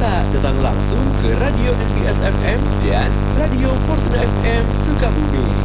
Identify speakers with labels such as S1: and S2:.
S1: Bisa datang langsung ke Radio NBS FM dan Radio Fortuna FM Sukabumi.